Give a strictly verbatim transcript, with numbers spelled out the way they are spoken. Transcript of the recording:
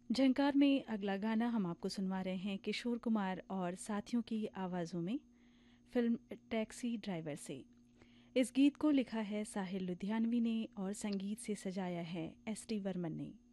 झंकार में अगला गाना हम आपको सुनवा रहे हैं किशोर कुमार और साथियों की आवाज़ों में, फिल्म टैक्सी ड्राइवर से। इस गीत को लिखा है साहिल लुधियानवी ने और संगीत से सजाया है एस टी वर्मन ने।